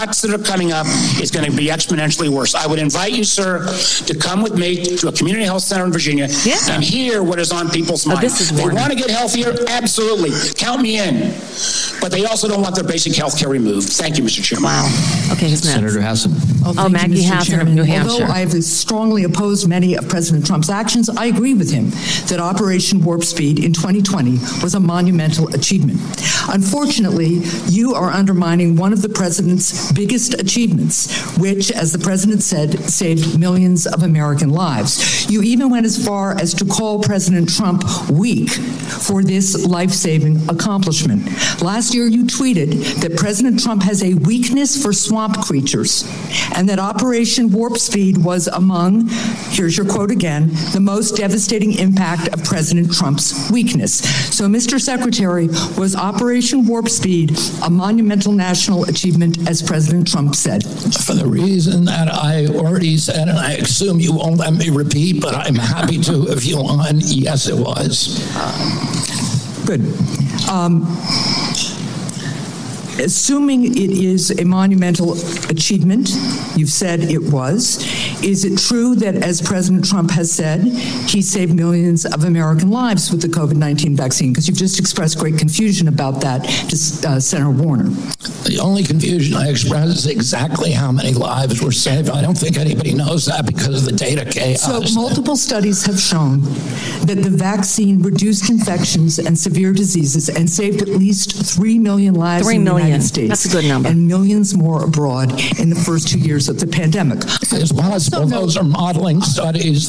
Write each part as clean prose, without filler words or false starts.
that are coming up is going to be exponentially worse. I would invite you, sir, to come with me to a community health center in Virginia and hear what is on people's minds. They want to get healthier? Absolutely. Count me in. But they also don't want their basic health care removed. Thank you, Mr. Chairman. Wow. Okay, who's next? Senator Hassan. Maggie Hassan of New Hampshire. Although I have strongly opposed many of President Trump's actions, I agree with him that Operation Warp Speed in 2020 was a monumental achievement. Unfortunately, you are undermining one of the president's biggest achievements, which, as the president said, saved millions of American lives. You even went as far as to call President Trump weak for this life-saving accomplishment. Last year, you tweeted that President Trump has a weakness for swamp creatures and that Operation Warp Speed was among, here's your quote again, the most devastating impact of President Trump's weakness. So, Mr. Secretary, was Operation Warp Speed a monumental national achievement, as President Trump said? For the reason that I already said, and I assume you won't let me repeat, but I'm happy to if you want, yes, it was. Good. Assuming it is a monumental achievement, you've said it was, is it true that, as President Trump has said, he saved millions of American lives with the COVID-19 vaccine? Because you've just expressed great confusion about that to Senator Warner. The only confusion I expressed is exactly how many lives were saved. I don't think anybody knows that because of the data chaos. So multiple studies have shown that the vaccine reduced infections and severe diseases and saved at least 3 million lives in the United States. That's a good number. And millions more abroad in the first 2 years of the pandemic. It's possible those are modeling studies.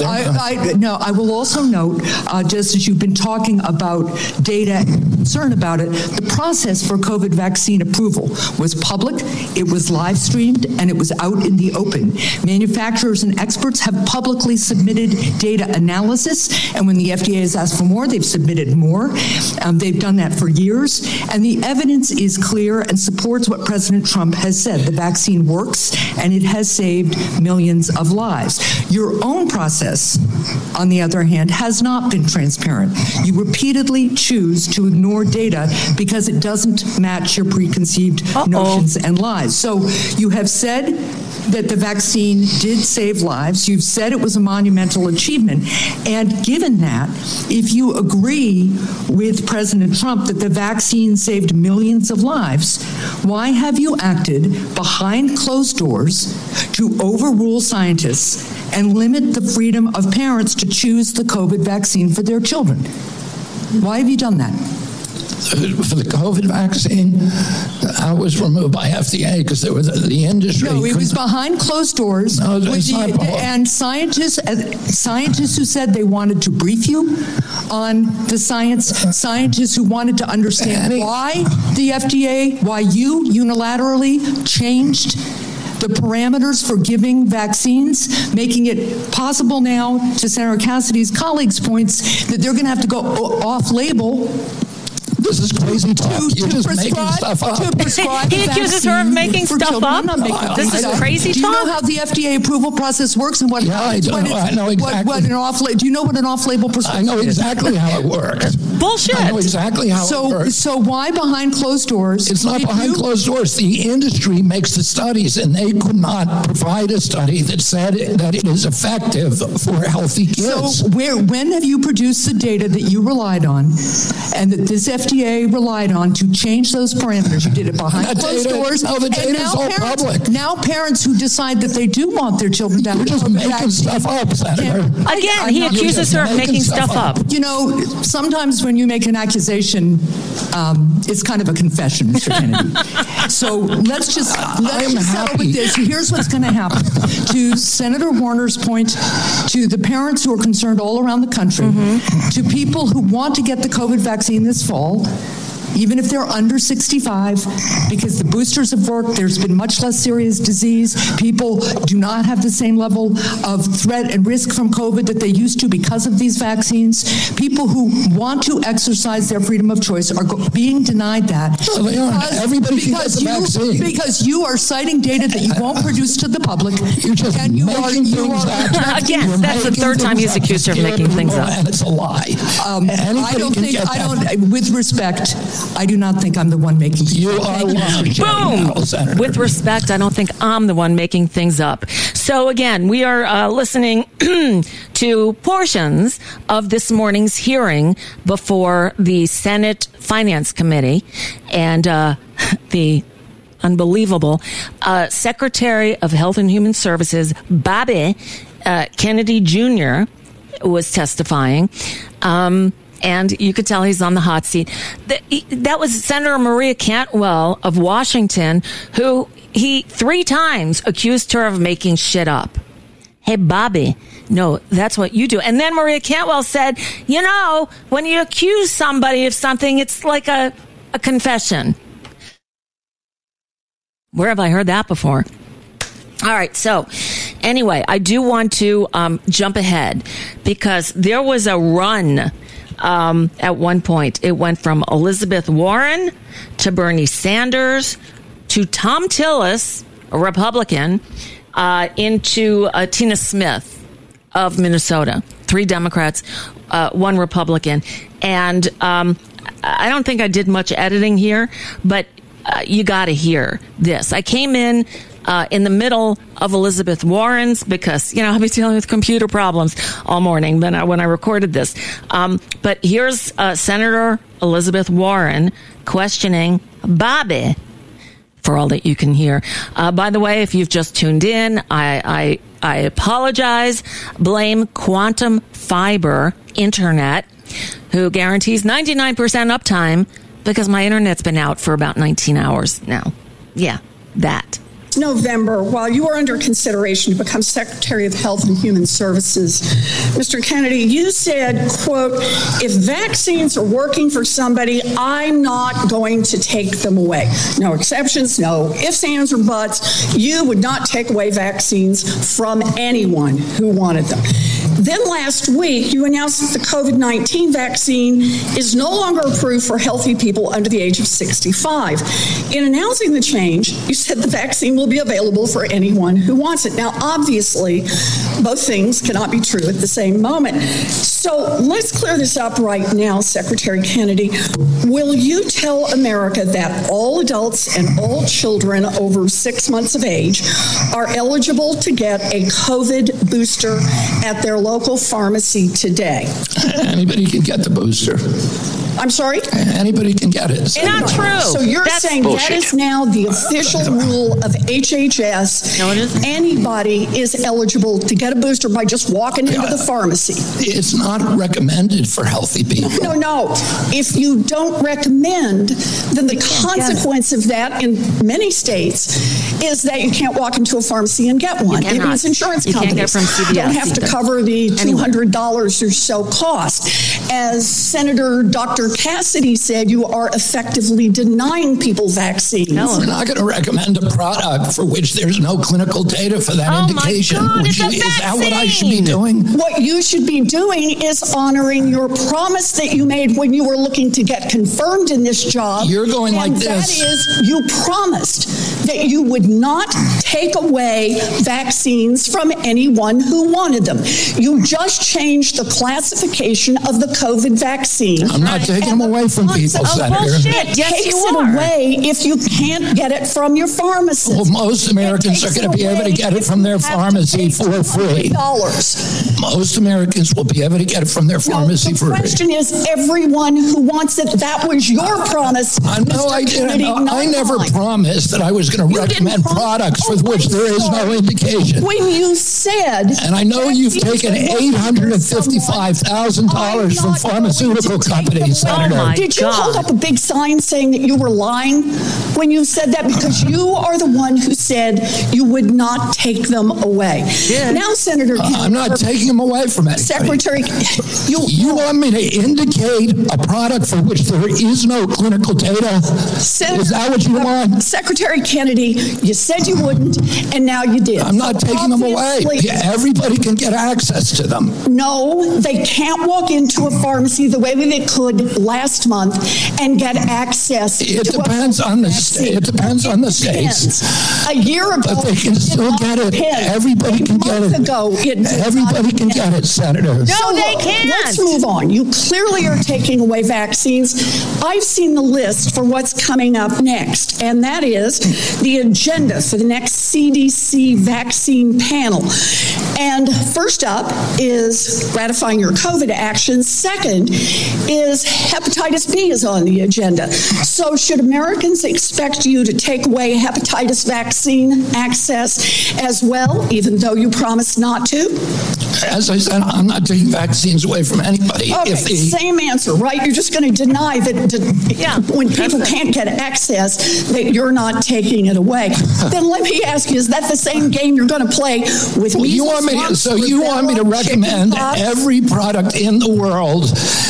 I will also note, just as you've been talking about data and concern about it, the process for COVID vaccine approval was public, it was live streamed, and it was out in the open. Manufacturers and experts have publicly submitted data analysis, and when the FDA has asked for more, they've submitted more. They've done that for years, and the evidence is clear and supports what President Trump has said. The vaccine works, and it has saved millions of lives. Your own process, on the other hand, has not been transparent. You repeatedly choose to ignore data because it doesn't match your preconceived notions and lies. So you have said that the vaccine did save lives. You've said it was a monumental achievement. And given that, if you agree with President Trump that the vaccine saved millions of lives, why have you acted behind closed doors to overrule scientists and limit the freedom of parents to choose the COVID vaccine for their children? Why have you done that? For the COVID vaccine, I was removed by FDA because there was the industry. No, it was behind closed doors. No, and scientists who said they wanted to brief you on the science, scientists who wanted to understand why the FDA, why you unilaterally changed the parameters for giving vaccines, making it possible now, to Senator Cassidy's colleagues' points, that they're going to have to go off-label. This is crazy talk. You're just making stuff up. He accuses her of making stuff up? This is crazy talk? Do you know how the FDA approval process works and what happens? I know exactly. Do you know what an off-label prescription is? I know exactly how it works. Bullshit. I know exactly how it works. So why behind closed doors? It's not behind closed doors. The industry makes the studies, and they could not provide a study that said that it is effective for healthy kids. So when have you produced the data that you relied on and that this FDA relied on to change those parameters? You did it behind closed doors. No, the data is all public. Now parents who decide that they do want their children to have You're just making stuff up, Senator. Again, he accuses her of making stuff up. You know, sometimes when you make an accusation, it's kind of a confession, Mr. Kennedy. So let's just settle with this. Here's what's going to happen. To Senator Warner's point, to the parents who are concerned all around the country, to people who want to get the COVID vaccine this fall, even if they're under 65, because the boosters have worked, there's been much less serious disease. People do not have the same level of threat and risk from COVID that they used to because of these vaccines. People who want to exercise their freedom of choice are being denied that. No, they aren't. Everybody can get the vaccine. Because you are citing data that you won't produce to the public. You're just making things up. Again, that's the third time he's accused her of making things up. And it's a lie. With respect, I do not think I'm the one making things up. Boom! With respect, I don't think I'm the one making things up. So again, we are listening to portions of this morning's hearing before the Senate Finance Committee, and the unbelievable Secretary of Health and Human Services, Bobby Kennedy Jr., was testifying. And you could tell he's on the hot seat. That was Senator Maria Cantwell of Washington, who he 3 times accused her of making shit up. Hey, Bobby, no, that's what you do. And then Maria Cantwell said, when you accuse somebody of something, it's like a confession. Where have I heard that before? All right. So anyway, I do want to jump ahead because there was a run at one point. It went from Elizabeth Warren to Bernie Sanders to Tom Tillis, a Republican, into Tina Smith of Minnesota. 3 Democrats, 1 Republican. And I don't think I did much editing here, but you got to hear this. I came in the middle of Elizabeth Warren's because, I've been dealing with computer problems all morning when I recorded this. But here's Senator Elizabeth Warren questioning Bobby, for all that you can hear. By the way, if you've just tuned in, I apologize. Blame Quantum Fiber Internet, who guarantees 99% uptime because my internet's been out for about 19 hours now. Yeah, that. November, while you are under consideration to become Secretary of Health and Human Services, Mr. Kennedy, you said, quote, if vaccines are working for somebody, I'm not going to take them away. No exceptions, no ifs, ands, or buts. You would not take away vaccines from anyone who wanted them. Then last week, you announced that the COVID-19 vaccine is no longer approved for healthy people under the age of 65. In announcing the change, you said the vaccine will be available for anyone who wants it. Now, obviously, both things cannot be true at the same moment. So let's clear this up right now, Secretary Kennedy. Will you tell America that all adults and all children over 6 months of age are eligible to get a COVID booster at their local pharmacy today? Anybody can get the booster. I'm sorry? Anybody can get it. It's not true. So you're saying bullshit. That is now the official rule of HHS. No, it isn't. Anybody is eligible to get a booster by just walking into the pharmacy. It's not recommended for healthy people. No. If you don't recommend, then the consequence of that in many states is that you can't walk into a pharmacy and get one. It means insurance companies can't get from CVS don't have to cover the $200 or so cost. As Senator Dr. Cassidy said, you are effectively denying people vaccines. No, we're not going to recommend a product for which there's no clinical data for that indication. My God, is that what I should be doing? What you should be doing is honoring your promise that you made when you were looking to get confirmed in this job. You're going like this. That is, you promised that you would not take away vaccines from anyone who wanted them. You just changed the classification of the COVID vaccine. I'm not taking them away from people, Senator. Bullshit. Yes, takes you it are. away if you can't get it from your pharmacist. Well, most Americans are going to be able to get it from their pharmacy for free. Most Americans will be able to get it from their pharmacy for free. The question is, everyone who wants it, that was your promise. I never promised that I was going to recommend products for which there is no indication. When you said... And I know you've taken $855,000 from pharmaceutical companies, Senator. Did you hold up a big sign saying that you were lying when you said that? Because you are the one who said you would not take them away. Now, Senator Kennedy... I'm not taking them away from anybody. Secretary... You want me to indicate a product for which there is no clinical data? Is that what you want? Secretary Kennedy... Kennedy, you said you wouldn't, and now you did. I'm not taking them away. Everybody can get access to them. No, they can't walk into a pharmacy the way they could last month and get access. It depends on the state. It depends on the states. A year ago, but they can still get it. Everybody can get it. Everybody can get it, Senator. No, they can't. Let's move on. You clearly are taking away vaccines. I've seen the list for what's coming up next, and that is the agenda for the next CDC vaccine panel. And first up is ratifying your COVID actions. Second is hepatitis B is on the agenda. So should Americans expect you to take away hepatitis vaccine access as well, even though you promised not to? As I said, I'm not taking vaccines away from anybody. Okay, same answer, right? You're just going to deny that when people can't get access, that you're not taking it away. Then let me ask you, is that the same game you're going to play with me? You want me to recommend every product in the world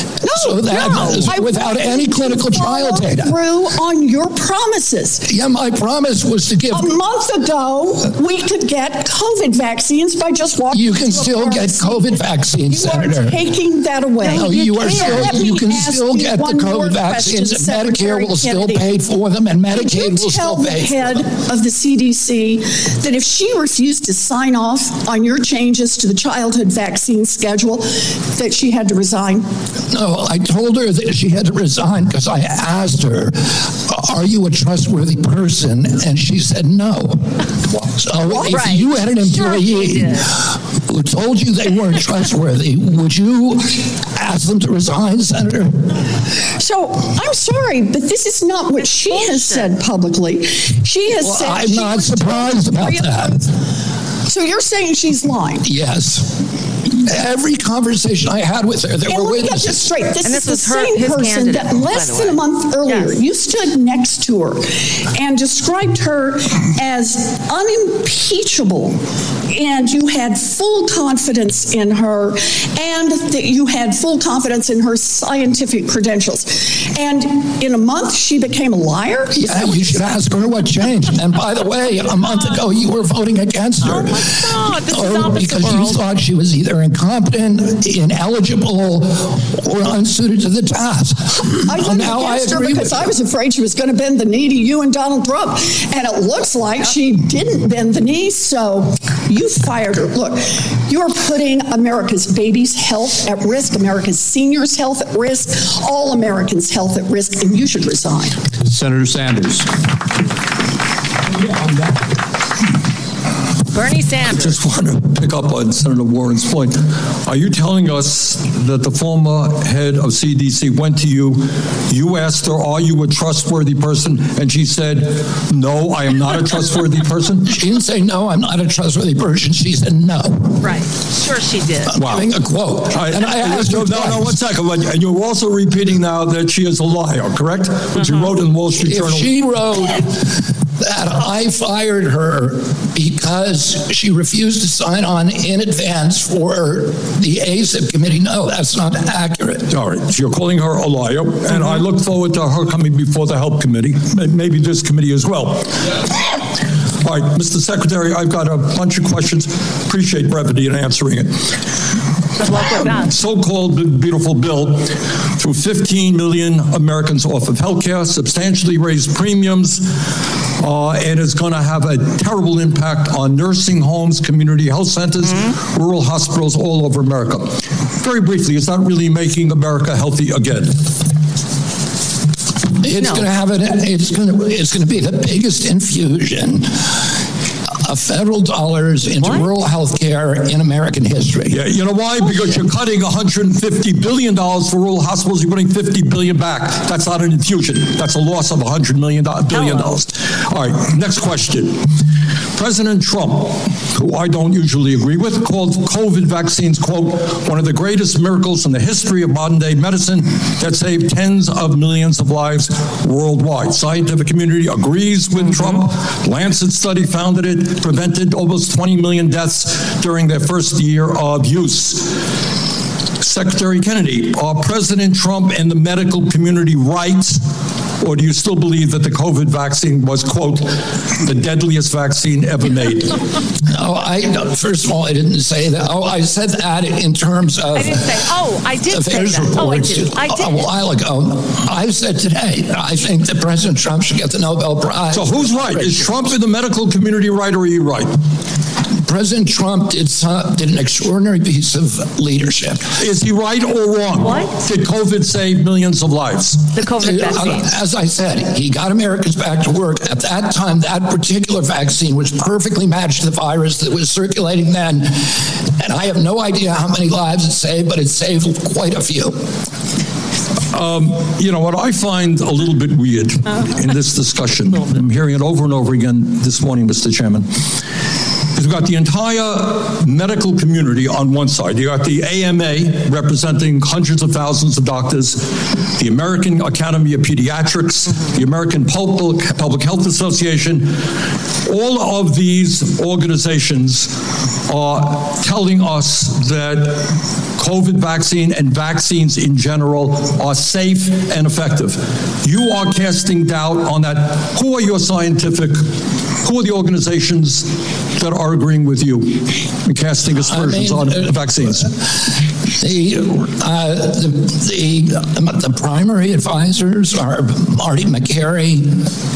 without any clinical trial data? Through on your promises. Yeah, my promise was to give. A month ago, we could get COVID vaccines by just walking. You can still get COVID vaccines, Senator. You are taking that away. No, you can still get the COVID vaccines. Medicare will still pay for them, and Medicaid will still pay for them. Tell the head of the CDC that if she refused to sign off on your changes to the childhood vaccine schedule, that she had to resign? No, I told her that she had to resign because I asked her, are you a trustworthy person? And she said no. So if you had an employee who told you they weren't trustworthy, would you ask them to resign, Senator? So I'm sorry, but this is not what she has said publicly. She has said I'm not surprised about that. So you're saying she's lying? Yes. Every conversation I had with her, there were witnesses. Let me get this straight. This is the same person that less than a month earlier, you stood next to her and described her as unimpeachable, and you had full confidence in her, and that you had full confidence in her scientific credentials. And in a month, she became a liar? Yeah, you should ask her what changed. And by the way, a month ago, you were voting against her. Oh my God, this is because you thought she was either incompetent, ineligible, or unsuited to the task. I voted against her because I was afraid she was going to bend the knee to you and Donald Trump. And it looks like she didn't bend the knee, so you fired her. Look, you're putting America's babies' health at risk, America's seniors' health at risk, all Americans' health at risk, and you should resign. Senator Sanders. Bernie Sanders. I just want to pick up on Senator Warren's point. Are you telling us that the former head of CDC went to you, you asked her, are you a trustworthy person? And she said, no, I am not a trustworthy person? She didn't say, no, I'm not a trustworthy person. She said, no. Right. Sure she did. I'm giving a quote. And I asked her No, 1 second. And you're also repeating now that she is a liar, correct? Which you wrote in the Wall Street Journal. If she wrote that I fired her because she refused to sign on in advance for the ACIP committee, no, that's not accurate. All right, so you're calling her a liar, and I look forward to her coming before the Health Committee, maybe this committee as well. All right, Mr. Secretary, I've got a bunch of questions. Appreciate brevity in answering it. So-called beautiful bill threw 15 million Americans off of health care, substantially raised premiums, and it's going to have a terrible impact on nursing homes, community health centers, rural hospitals all over America. Very briefly, it's not really making America healthy again. It's going to have it's going to be the biggest infusion of federal dollars into rural health care in American history. Yeah, you know why? Because you're cutting $150 billion for rural hospitals. You're putting $50 billion back. That's not an infusion. That's a loss of $100 billion. All right, next question. President Trump, who I don't usually agree with, called COVID vaccines, quote, one of the greatest miracles in the history of modern-day medicine that saved tens of millions of lives worldwide. Scientific community agrees with Trump. Lancet study found that it prevented almost 20 million deaths during their first year of use. Secretary Kennedy, are President Trump and the medical community right Or do you still believe that the COVID vaccine was, quote, the deadliest vaccine ever made? First of all, I didn't say that. I said that in terms of... I didn't say, I did say that. I did. A while ago. I said today, I think that President Trump should get the Nobel Prize. So who's right? Is Trump in the medical community right, or are you right? President Trump did an extraordinary piece of leadership. Is he right or wrong? What? Did COVID save millions of lives? The COVID vaccine. As I said, he got Americans back to work. At that time, that particular vaccine was perfectly matched to the virus that was circulating then. And I have no idea how many lives it saved, but it saved quite a few. What I find a little bit weird in this discussion, I'm hearing it over and over again this morning, Mr. Chairman, is we've got the entire medical community on one side. You got the AMA representing hundreds of thousands of doctors, the American Academy of Pediatrics, the American Public Health Association. All of these organizations are telling us that COVID vaccine and vaccines in general are safe and effective. You are casting doubt on that. Who are who are the organizations that are agreeing with you and casting aspersions on vaccines? The primary advisors are Marty Makary,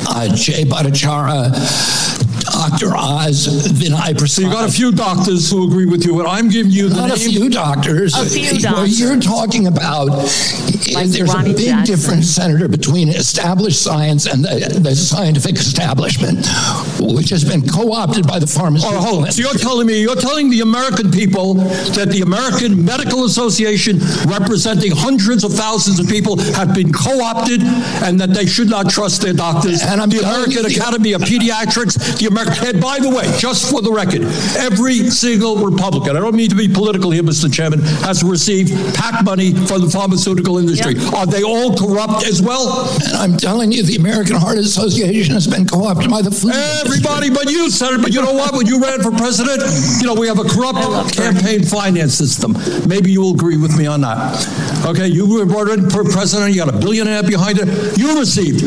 Jay Bhattacharya, Dr. Oz, Vinay Prasad. So you got a few doctors who agree with you, and I'm giving you the name. A few doctors. What you're talking about, there's a big difference, Senator, between established science and the scientific establishment, which has been co-opted by the pharmaceutical industry. So you're telling the American people that the American Medical Association, representing hundreds of thousands of people, have been co-opted and that they should not trust their doctors. And the American Academy of Pediatrics, and by the way, just for the record, every single Republican, I don't mean to be political here, Mr. Chairman, has received PAC money from the pharmaceutical industry. Yep. Are they all corrupt as well? And I'm telling you, the American Heart Association has been co-opted by the food Everybody but you, Senator. But you know what? When you ran for president, we have a corrupt campaign finance system. Maybe you will agree with me on that. Okay, you were brought in for president, you got $1.5 billion behind it. You received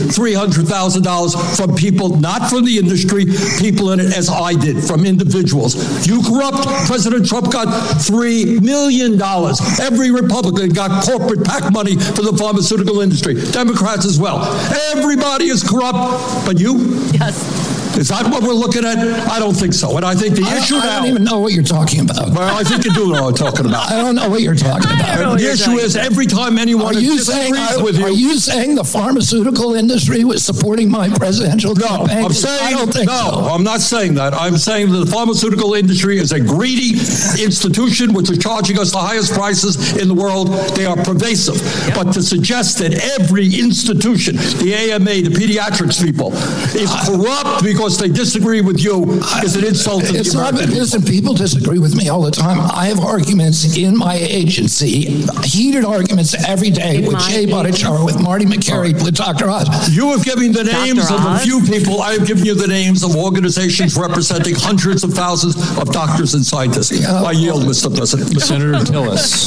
$300,000 from people, not from the industry, people in it, as I did, from individuals. You corrupt. President Trump got $3 million. Every Republican got corporate PAC money for the pharmaceutical industry. Democrats as well. Everybody is corrupt, but you? Yes. Is that what we're looking at? I don't think so. And I think the issue now... I don't even know what you're talking about. Well, I think you do know what I'm talking about. I don't know what you're talking about. The issue is every time anyone disagrees with you... Are you saying the pharmaceutical industry was supporting my presidential campaign? I don't think so. I'm not saying that. I'm saying that the pharmaceutical industry is a greedy institution which is charging us the highest prices in the world. They are pervasive. Yep. But to suggest that every institution, the AMA, the pediatrics people, is corrupt because they disagree with you is an insult to the American people. Listen, people disagree with me all the time. I have arguments in my agency, heated arguments every day with Jay Bhattacharya, with Marty Makary, with Dr. Oz. You have given the names of a few people. I have given you the names of organizations representing hundreds of thousands of doctors and scientists. I yield, Mr. President. Senator Tillis.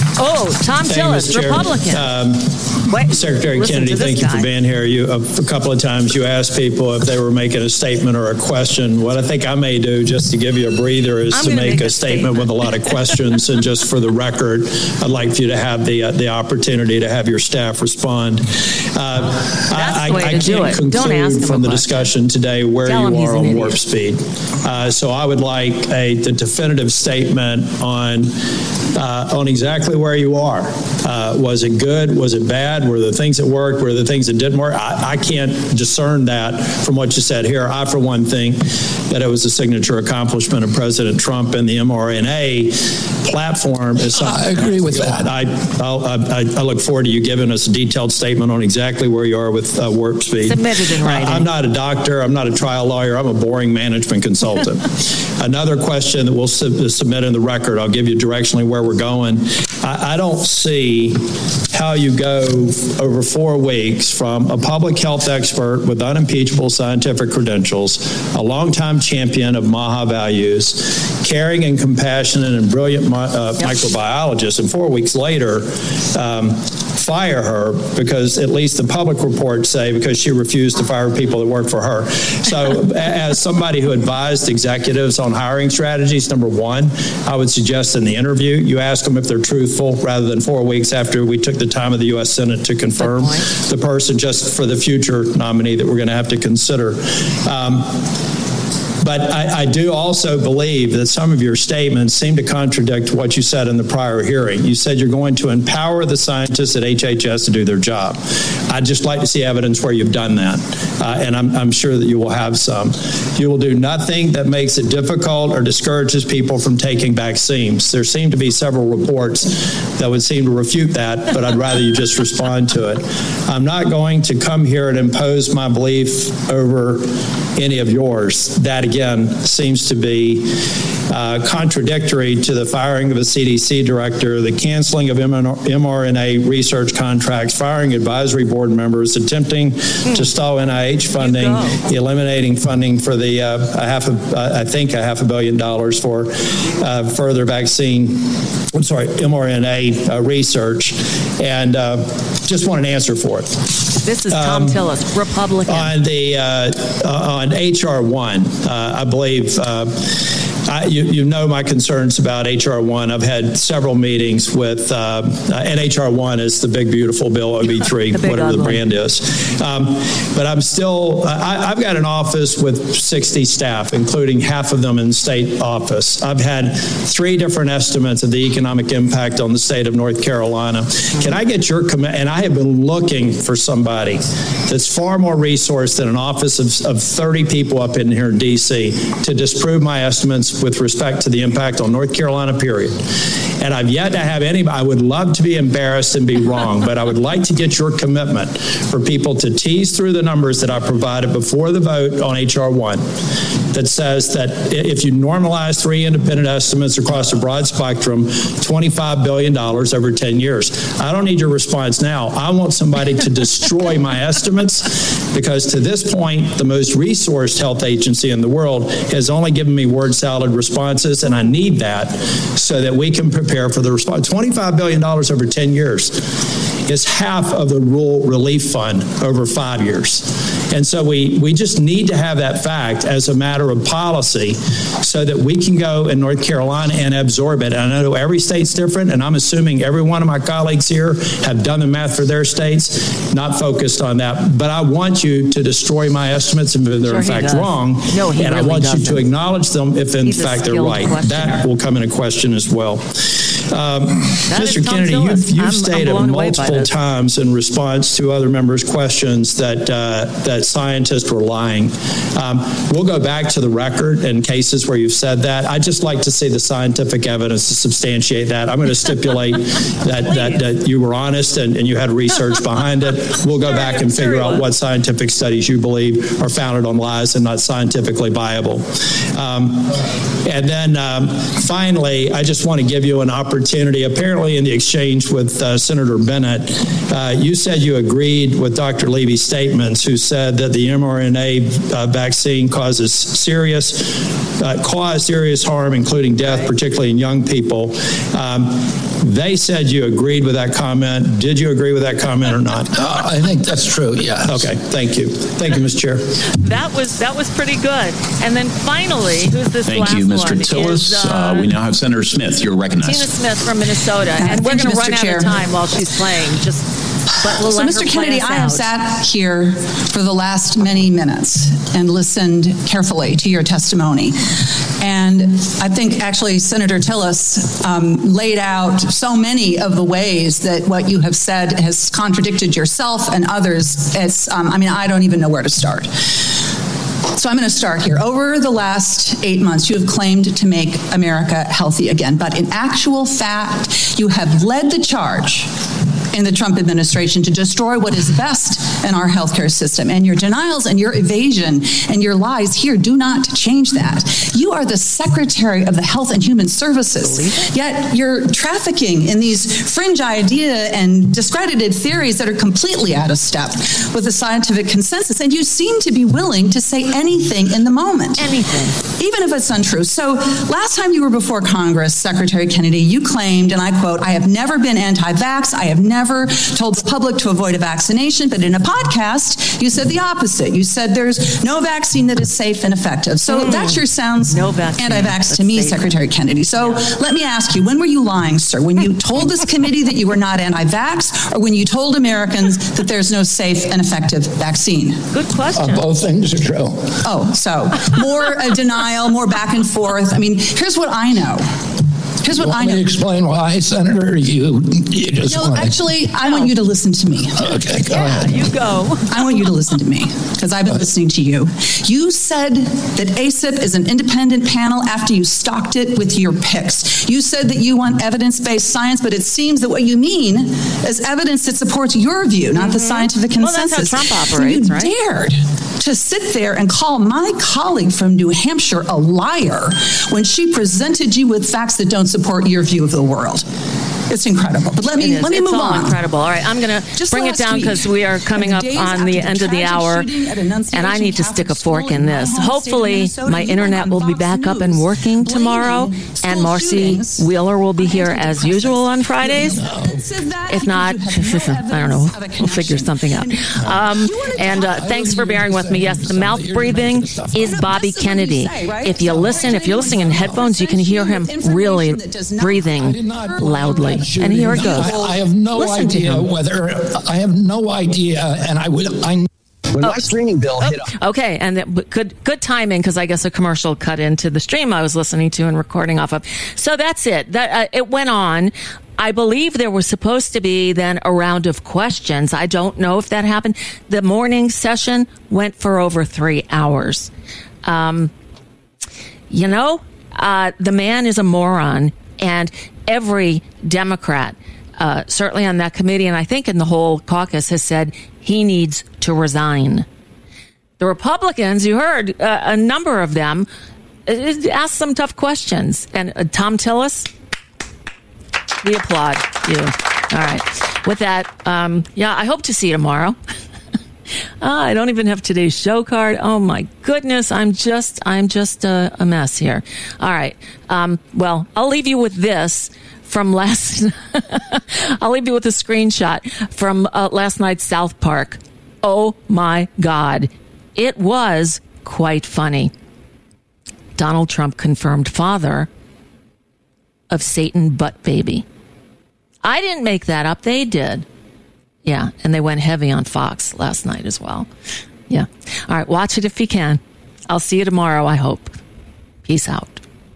Tom Tillis, Republican. Secretary Kennedy, thank you for being here. A couple of times you asked people if they were making a statement or a question. What I think I may do, just to give you a breather, is to make a statement with a lot of questions. And just for the record, I'd like for you to have the opportunity to have your staff respond. I can't conclude from the discussion today where you are on warp speed. So I would like the definitive statement on exactly where you are. Was it good? Was it bad? Were there things that worked? Were there things that didn't work? I can't discern that from what you said here. I, for one, think that it was a signature accomplishment of President Trump, and the mRNA platform is something. I agree with that. I look forward to you giving us a detailed statement on exactly where you are with warp speed. Submitted in writing. I'm not a doctor. I'm not a trial lawyer. I'm a boring management consultant. Another question that we'll submit in the record, I'll give you directionally where we're going. I don't see how you go over 4 weeks from a public health expert with unimpeachable scientific credentials, a longtime champion of MAHA values, caring and compassionate and brilliant microbiologist, and 4 weeks later, fire her because at least the public reports say because she refused to fire people that work for her. So as somebody who advised executives on hiring strategies, number one, I would suggest in the interview, you ask them if they're truthful rather than 4 weeks after we took the time of the U.S. Senate to confirm the person, just for the future nominee that we're going to have to consider. But I do also believe that some of your statements seem to contradict what you said in the prior hearing. You said you're going to empower the scientists at HHS to do their job. I'd just like to see evidence where you've done that, and I'm sure that you will have some. You will do nothing that makes it difficult or discourages people from taking vaccines. There seem to be several reports that would seem to refute that, but I'd rather you just respond to it. I'm not going to come here and impose my belief over any of yours. That, again, seems to be contradictory to the firing of a CDC director, the canceling of mRNA research contracts, firing advisory board members, attempting to stall NIH funding, eliminating funding for the $500 million for further mRNA research, and just want an answer for it. This is Tom Tillis, Republican. On H.R. 1, I believe you know my concerns about H.R. 1. I've had several meetings with, and H.R. 1 is the big, beautiful bill, OB3, whatever the brand is. But I'm still, I've got an office with 60 staff, including half of them in state office. I've had 3 different estimates of the economic impact on the state of North Carolina. Can I get your comment? And I have been looking for somebody that's far more resourced than an office of 30 people up in here in D.C. to disprove my estimates with respect to the impact on North Carolina, period. And I've yet to have anybody. I would love to be embarrassed and be wrong, but I would like to get your commitment for people to tease through the numbers that I provided before the vote on H.R. 1 that says that if you normalize 3 independent estimates across a broad spectrum, $25 billion over 10 years. I don't need your response now. I want somebody to destroy my estimates, because to this point, the most resourced health agency in the world has only given me word salad responses, and I need that so that we can prepare for the response. $25 billion over 10 years is half of the rural relief fund over 5 years. And so we just need to have that fact as a matter of policy so that we can go in North Carolina and absorb it. And I know every state's different, and I'm assuming every one of my colleagues here have done the math for their states, not focused on that. But I want you to destroy my estimates if they're in fact wrong. No, and really I want you to acknowledge them if in fact they're right. That will come into question as well. Mr. Kennedy, you've stated multiple times in response to other members' questions that scientists were lying. We'll go back to the record in cases where you've said that. I'd just like to see the scientific evidence to substantiate that. I'm going to stipulate that you were honest and you had research behind it. We'll go back and figure out what scientific studies you believe are founded on lies and not scientifically viable. And then finally, I just want to give you an opportunity. Apparently in the exchange with Senator Bennett, you said you agreed with Dr. Levy's statements, who said that the mRNA vaccine caused serious harm, including death, particularly in young people. They said you agreed with that comment. Did you agree with that comment or not? I think that's true, yeah. Okay, thank you. Thank you, Ms. Chair. That was pretty good. And then finally, who's this last one? Thank you, Mr. Tillis. We now have Senator Smith. You're recognized. Tina Smith from Minnesota. And we're going to run out of time while she's playing. So, Mr. Kennedy, I have sat here for the last many minutes and listened carefully to your testimony. And I think actually Senator Tillis laid out so many of the ways that what you have said has contradicted yourself and others. I don't even know where to start. So I'm going to start here. Over the last 8 months, you have claimed to make America healthy again. But in actual fact, you have led the charge in the Trump administration to destroy what is best in our healthcare system. And your denials and your evasion and your lies here do not change that. You are the Secretary of the Health and Human Services, yet you're trafficking in these fringe idea and discredited theories that are completely out of step with the scientific consensus. And you seem to be willing to say anything in the moment. Anything. Even if it's untrue. So last time you were before Congress, Secretary Kennedy, you claimed, and I quote, "I have never been anti-vax. I have never told the public to avoid a vaccination." But in a podcast, you said the opposite. You said there's no vaccine that is safe and effective. So that sure sounds anti-vax to me, safe. Secretary Kennedy. So let me ask you, when were you lying, sir? When you told this committee that you were not anti-vax, or when you told Americans that there's no safe and effective vaccine? Good question. Both things are true. Oh, so more denial, more back and forth. I mean, here's what I know. Here's what I know. Let me explain why, Senator. You just want actually, I want you to listen to me. Okay, go ahead. You go. I want you to listen to me because I've been listening to you. You said that ACIP is an independent panel after you stocked it with your picks. You said that you want evidence-based science, but it seems that what you mean is evidence that supports your view, not the scientific consensus. Well, that's how Trump operates, right? You dared to sit there and call my colleague from New Hampshire a liar when she presented you with facts that don't support your view of the world. It's incredible. But let me move on. It's incredible. All right, I'm going to bring it down because we are coming up on the end of the hour, and I need to stick a fork in this. Hopefully, my internet will be back up and working tomorrow, and Marcy Wheeler will be here as usual on Fridays. If not, I don't know. We'll figure something out. And thanks for bearing with me. Yes, the mouth breathing is Bobby Kennedy. If you're listening in headphones, you can hear him really breathing loudly. And here it goes. I have no idea whether I have no idea, and when my streaming bill hit up. Okay, and good timing because I guess a commercial cut into the stream I was listening to and recording off of. So that's it. That it went on. I believe there was supposed to be then a round of questions. I don't know if that happened. The morning session went for over 3 hours. The man is a moron, and every Democrat, certainly on that committee, and I think in the whole caucus, has said he needs to resign. The Republicans, you heard a number of them, asked some tough questions. And Tom Tillis, we applaud you. All right. With that, I hope to see you tomorrow. I don't even have today's show card. Oh my goodness, I'm just a mess here. All right. Well, I'll leave you with this from last. I'll leave you with a screenshot from last night's South Park. Oh my God, it was quite funny. Donald Trump confirmed father of Satan butt baby. I didn't make that up. They did. Yeah, and they went heavy on Fox last night as well. Yeah. All right, watch it if you can. I'll see you tomorrow, I hope. Peace out.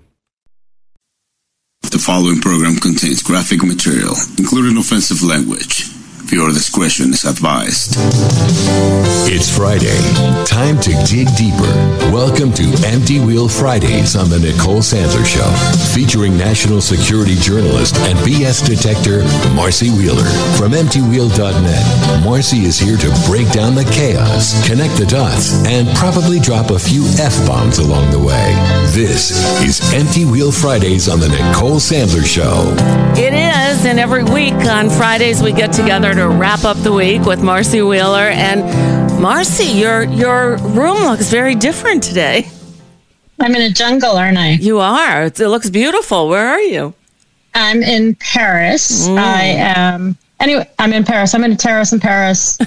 The following program contains graphic material, including offensive language. Viewer discretion is advised. It's Friday. Time to dig deeper. Welcome to Empty Wheel Fridays on The Nicole Sandler Show, featuring national security journalist and BS detector Marcy Wheeler. From EmptyWheel.net, Marcy is here to break down the chaos, connect the dots, and probably drop a few F-bombs along the way. This is Empty Wheel Fridays on The Nicole Sandler Show. It is, and every week on Fridays we get together to wrap up the week with Marcy Wheeler. And Marcy, your room looks very different today. I'm in a jungle, aren't I? You are. It looks beautiful. Where are you? I'm in Paris. I'm in Paris. I'm in a terrace in Paris.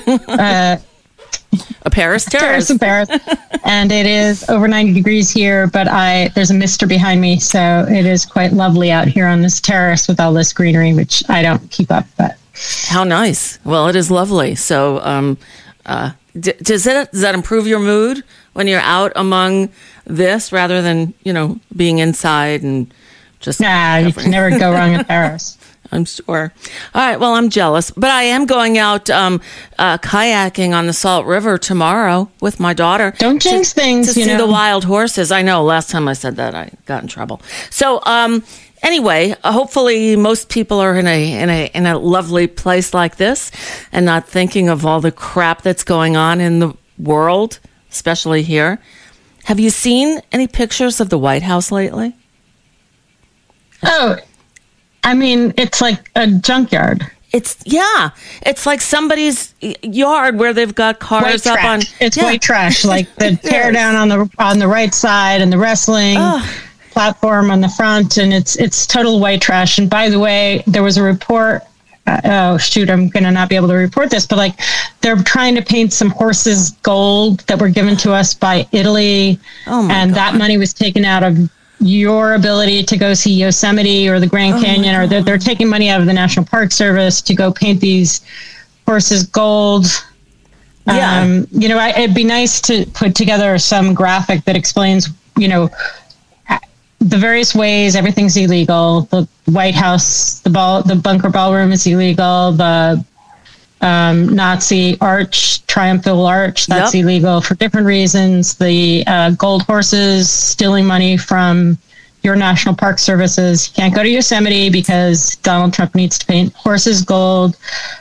A Paris terrace. In Paris. And it is over 90 degrees here, but there's a mister behind me, so it is quite lovely out here on this terrace with all this greenery, which I don't keep up, but how nice. Well, it is lovely. So does that improve your mood when you're out among this rather than, being inside and just... Nah, you can never go wrong in Paris. I'm sure. All right. Well, I'm jealous, but I am going out kayaking on the Salt River tomorrow with my daughter. Don't jinx things. To see the wild horses. I know. Last time I said that, I got in trouble. So, anyway, hopefully, most people are in a lovely place like this, and not thinking of all the crap that's going on in the world, especially here. Have you seen any pictures of the White House lately? Oh. I mean, it's like a junkyard. It's like somebody's yard where they've got cars up on. It's white trash, like the tear down on the right side and the wrestling platform on the front, and it's total white trash. And by the way, there was a report. I'm going to not be able to report this, but like they're trying to paint some horses gold that were given to us by Italy, and that money was taken out of your ability to go see Yosemite or the Grand Canyon, or they're taking money out of the National Park Service to go paint these horses gold. Yeah. It'd be nice to put together some graphic that explains, the various ways everything's illegal. The White House, the bunker ballroom is illegal. The Nazi arch, triumphal arch, that's illegal for different reasons. The gold horses, stealing money from your National Park Services. You can't go to Yosemite because Donald Trump needs to paint horses gold.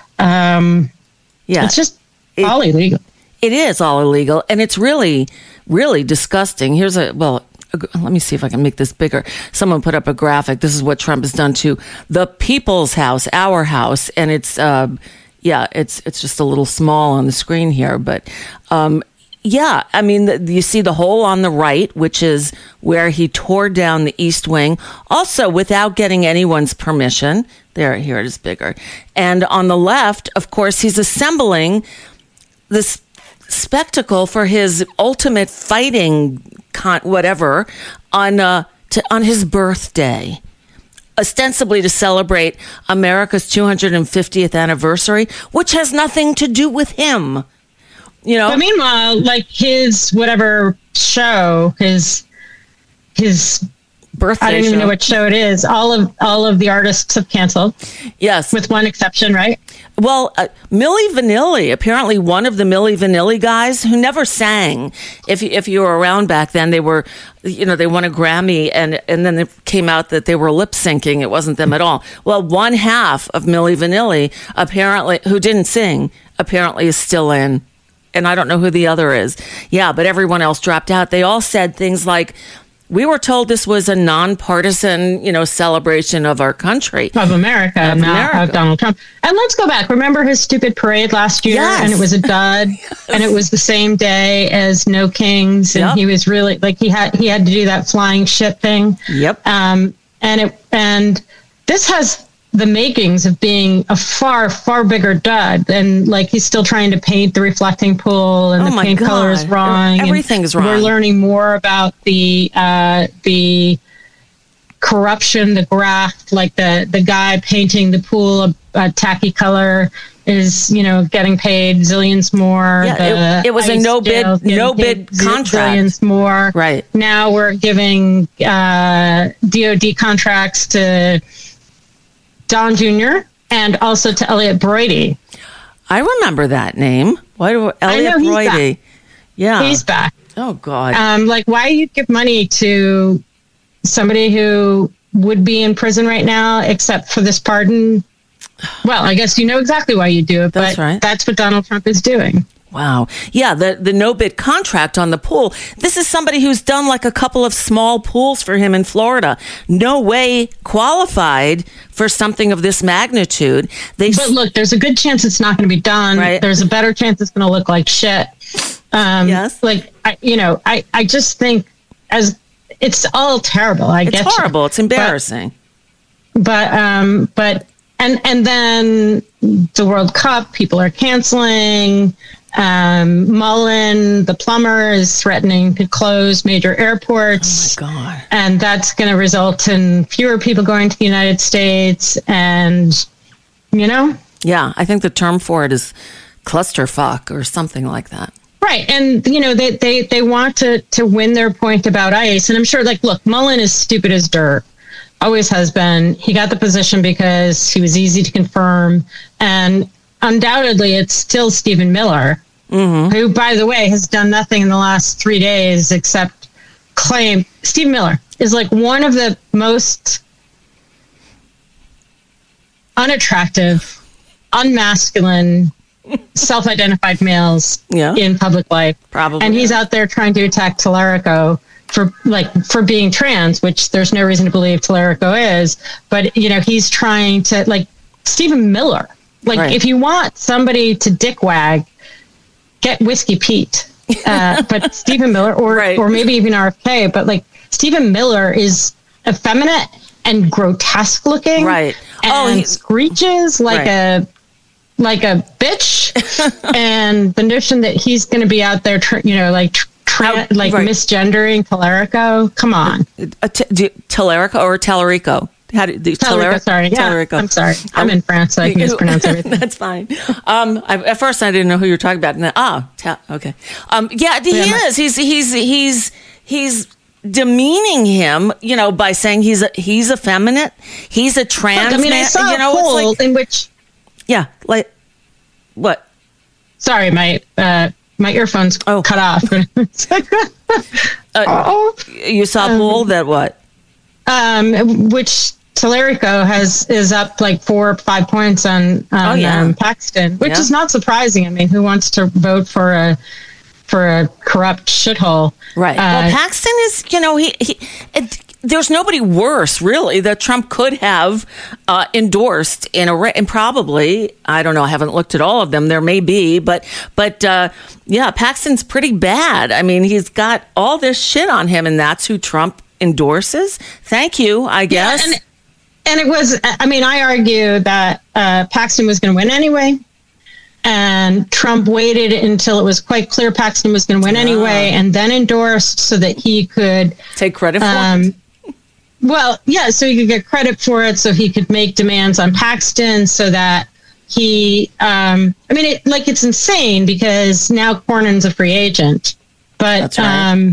It's just all illegal. It is all illegal, and it's really, really disgusting. Let me see if I can make this bigger. Someone put up a graphic. This is what Trump has done to the People's House, our house, and it's just a little small on the screen here, but I mean, you see the hole on the right, which is where he tore down the East Wing, also without getting anyone's permission. Here it is bigger. And on the left, of course, he's assembling this spectacle for his ultimate fighting on his birthday, ostensibly to celebrate America's 250th anniversary, which has nothing to do with him. But meanwhile, like his whatever show, his birthday I don't even know what show it is. All of the artists have canceled. Yes, with one exception, right? Well, Milli Vanilli, apparently one of the Milli Vanilli guys who never sang. If you were around back then, they were, they won a Grammy, and then it came out that they were lip syncing. It wasn't them at all. Well, one half of Milli Vanilli, apparently, who didn't sing, apparently is still in. And I don't know who the other is. Yeah, but everyone else dropped out. They all said things like, we were told this was a nonpartisan, celebration of our country. Of America, of Donald Trump. And let's go back. Remember his stupid parade last year? Yes. And it was a dud. Yes. And it was the same day as No Kings. And he was really, he had to do that flying shit thing. Yep. And this has the makings of being a far, far bigger dud. And he's still trying to paint the reflecting pool, and the paint color is wrong. Everything's wrong. We're learning more about the corruption, the graft, the guy painting the pool a tacky color is, getting paid zillions more. Yeah, it was a no bid contract. Zillions more. Right. Now we're giving DOD contracts to Don Jr. and also to Elliot Broidy. I remember that name. Elliot Broidy? Yeah, he's back. Oh God! Why you give money to somebody who would be in prison right now, except for this pardon? Well, I guess you know exactly why you do it. That's right. That's what Donald Trump is doing. Wow. Yeah, the no-bid contract on the pool. This is somebody who's done a couple of small pools for him in Florida. No way qualified for something of this magnitude. But look, there's a good chance it's not going to be done. Right. There's a better chance it's going to look like shit. Yes. I just think it's all terrible. It's horrible. It's embarrassing. But and then the World Cup, people are canceling. Mullen, the plumber, is threatening to close major airports. Oh my God. And that's going to result in fewer people going to the United States. And, Yeah, I think the term for it is clusterfuck or something like that. Right. And, they want to win their point about ICE. And I'm sure, look, Mullen is stupid as dirt. always has been. He got the position because he was easy to confirm. And undoubtedly, it's still Stephen Miller, who, by the way, has done nothing in the last 3 days except claim. Stephen Miller is like one of the most unattractive, unmasculine, self-identified males in public life. Probably. And he's out there trying to attack Tallarico for being trans, which there's no reason to believe Tallarico is. But, he's trying to, like, Stephen Miller. Like, if you want somebody to dick wag, get Whiskey Pete. But Stephen Miller, or maybe even RFK, but, like, Stephen Miller is effeminate and grotesque looking. Right. And he screeches like a bitch. And the notion that he's going to be out there, misgendering Tallarico. Come on. Tallarico or Tallarico? Tallarico, sorry. Yeah, Tallarico. I'm sorry. I'm in France, so I can mispronounce everything. That's fine. At first, I didn't know who you were talking about. Okay. He is. He's demeaning him, by saying he's effeminate. He's a trans man. I saw a poll in which. Yeah. Like what? Sorry, my earphones cut off. You saw a poll that what? Which Tallarico is up like 4 or 5 points on Paxton, which is not surprising. I mean, who wants to vote for a corrupt shithole? Right. Well, Paxton is, there's nobody worse, really, that Trump could have endorsed and probably, I don't know, I haven't looked at all of them. There may be, but Paxton's pretty bad. I mean, he's got all this shit on him, and that's who Trump endorses. Thank you, I guess. Yeah, and it was, I argue that Paxton was going to win anyway. And Trump waited until it was quite clear Paxton was going to win anyway, and then endorsed so that he could take credit for it. Well, yeah, so he could get credit for it, so he could make demands on Paxton, so that he. It's insane because now Cornyn's a free agent, but that's right.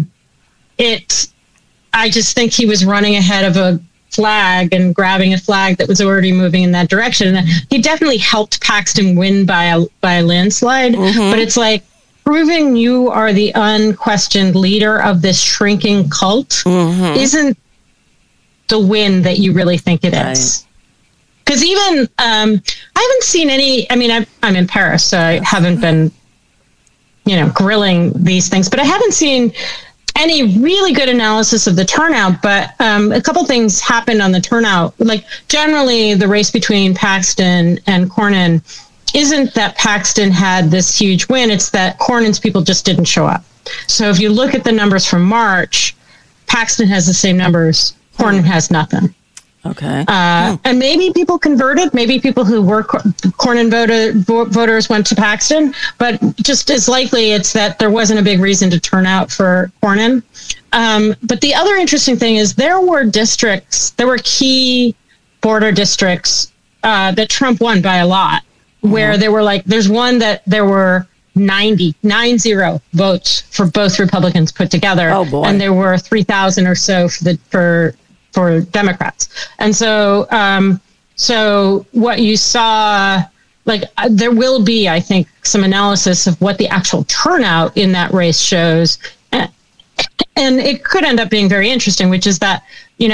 I just think he was running ahead of a flag and grabbing a flag that was already moving in that direction. And he definitely helped Paxton win by a landslide. But it's like proving you are the unquestioned leader of this shrinking cult isn't the win that you really think it is. Because even I haven't seen any. I'm in Paris, so I haven't been, grilling these things, but I haven't seen any really good analysis of the turnout, but a couple things happened on the turnout. Like generally the race between Paxton and Cornyn isn't that Paxton had this huge win. It's that Cornyn's people just didn't show up. So if you look at the numbers from March, Paxton has the same numbers. Cornyn has nothing. Okay. And maybe people converted. Maybe people who were Cornyn voters went to Paxton. But just as likely, it's that there wasn't a big reason to turn out for Cornyn. But the other interesting thing is there were key border districts that Trump won by a lot, where there were there's one that there were 90 votes for both Republicans put together. Oh, boy. And there were 3,000 or so for Democrats. And so what you saw, there will be, I think, some analysis of what the actual turnout in that race shows. And it could end up being very interesting, which is that,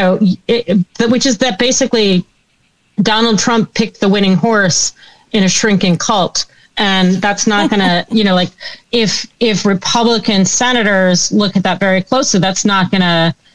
basically Donald Trump picked the winning horse in a shrinking cult. And that's not going to, if Republican senators look at that very closely, it's not going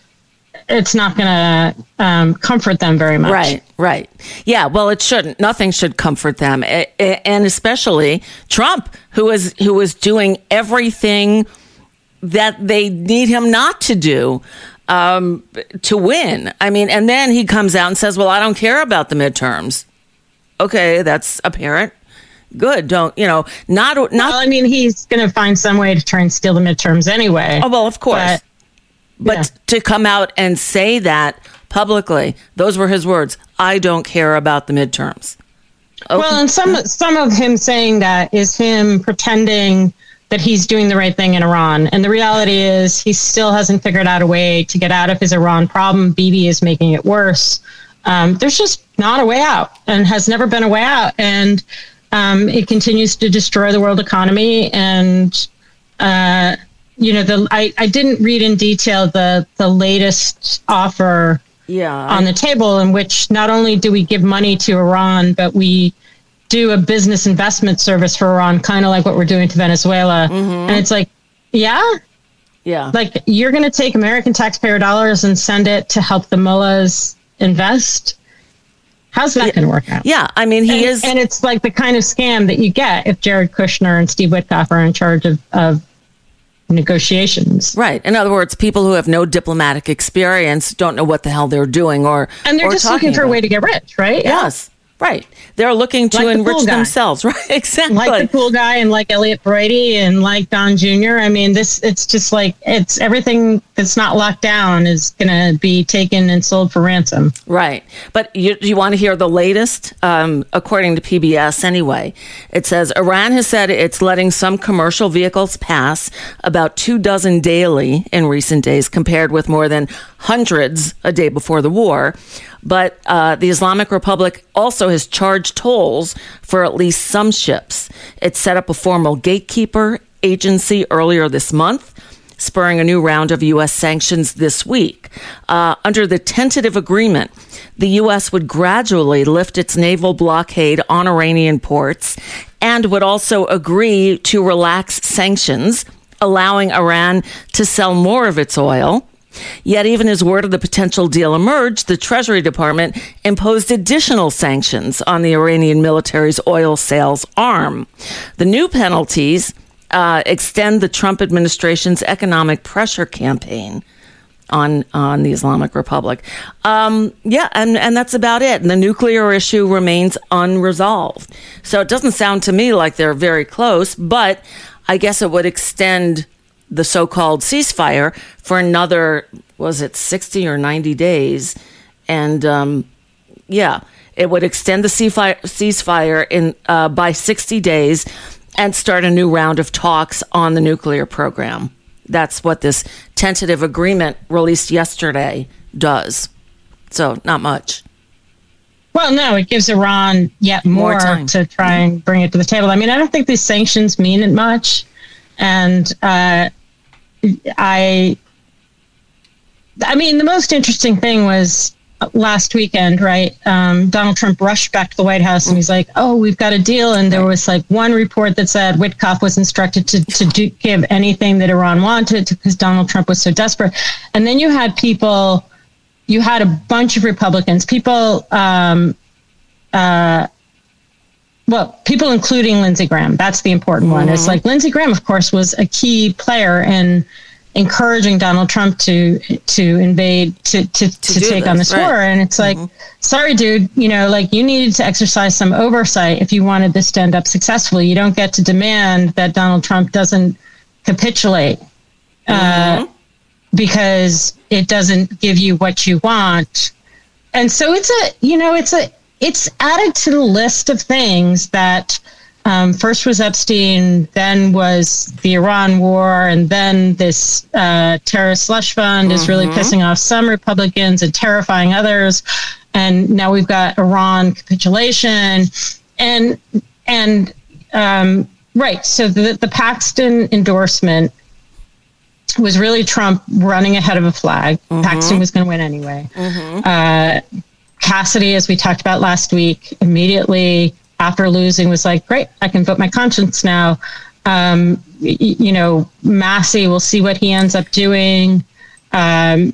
to comfort them very much. Right. Yeah, well, it shouldn't. Nothing should comfort them. And especially Trump, who is doing everything that they need him not to do to win. And then he comes out and says, well, I don't care about the midterms. Okay, that's apparent. Good. Don't, not. Well, he's going to find some way to try and steal the midterms anyway. Oh, well, of course. But to come out and say that publicly, those were his words. I don't care about the midterms. Okay. Well, and some of him saying that is him pretending that he's doing the right thing in Iran. And the reality is he still hasn't figured out a way to get out of his Iran problem. Bibi is making it worse. There's just not a way out, and has never been a way out. And it continues to destroy the world economy. And, I didn't read in detail the latest offer on the table, in which not only do we give money to Iran, but we do a business investment service for Iran, kind of like what we're doing to Venezuela. And it's like, like you're going to take American taxpayer dollars and send it to help the mullahs invest? How's that going to work out? Yeah, I mean, he is. And it's like the kind of scam that you get if Jared Kushner and Steve Witkoff are in charge of negotiations. Right. In other words, people who have no diplomatic experience don't know what the hell they're doing, and they're just looking for a way to get rich, right? Yes. Right. They're looking to enrich themselves. Right. Exactly. Like the cool guy, and like Elliot Brody, and like Don Jr. I mean, it's just like, it's everything that's not locked down is going to be taken and sold for ransom. Right. But you want to hear the latest? According to PBS anyway, it says Iran has said it's letting some commercial vehicles pass, about 24 daily in recent days, compared with more than hundreds a day before the war. But the Islamic Republic also has charged tolls for at least some ships. It set up a formal gatekeeper agency earlier this month, spurring a new round of U.S. sanctions this week. Under the tentative agreement, the U.S. would gradually lift its naval blockade on Iranian ports and would also agree to relax sanctions, allowing Iran to sell more of its oil. Yet even as word of the potential deal emerged, the Treasury Department imposed additional sanctions on the Iranian military's oil sales arm. The new penalties extend the Trump administration's economic pressure campaign on the Islamic Republic. And that's about it. And the nuclear issue remains unresolved. So it doesn't sound to me like they're very close, but I guess it would extend the so-called ceasefire for another, was it 60 or 90 days? And it would extend the ceasefire by 60 days and start a new round of talks on the nuclear program. That's what this tentative agreement released yesterday does. So not much. Well, no, it gives Iran yet more to try and bring it to the table. I mean, I don't think these sanctions mean it much. And I mean, the most interesting thing was last weekend, right? Donald Trump rushed back to the White House and he's like, oh, we've got a deal. And there was like one report that said Witkoff was instructed to give anything that Iran wanted because Donald Trump was so desperate. And then you had a bunch of Republicans, people including Lindsey Graham. That's the important one. It's like Lindsey Graham, of course, was a key player in encouraging Donald Trump to invade, to take on this war. And it's like, sorry, dude, you needed to exercise some oversight if you wanted this to end up successfully. You don't get to demand that Donald Trump doesn't capitulate because it doesn't give you what you want. And so it's added to the list of things that first was Epstein, then was the Iran war, and then this terrorist slush fund is really pissing off some Republicans and terrifying others. And now we've got Iran capitulation. And so the Paxton endorsement was really Trump running ahead of a flag. Paxton was going to win anyway. Cassidy, as we talked about last week, immediately after losing was like, great, I can vote my conscience now. Massey, we'll see what he ends up doing. And